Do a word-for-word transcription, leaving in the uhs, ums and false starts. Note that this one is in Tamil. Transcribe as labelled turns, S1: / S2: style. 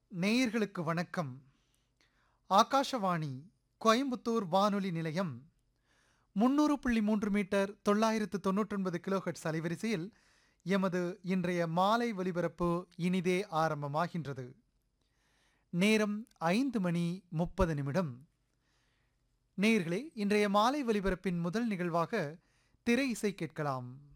S1: நேயர்களுக்கு வணக்கம். ஆகாஷவாணி கோயம்புத்தூர் வானொலி நிலையம் முன்னூறு புள்ளி மூன்று மீட்டர் தொள்ளாயிரத்து தொன்னூற்றொன்பது கிலோஹெர்ட்ஸ் அலைவரிசையில் எமது இன்றைய மாலை ஒலிபரப்பு இனிதே ஆரம்பமாகின்றது. நேரம் ஐந்து மணி முப்பது நிமிடம். நேயர்களே, இன்றைய மாலை ஒலிபரப்பின் முதல் நிகழ்வாக திரை இசை கேட்கலாம்.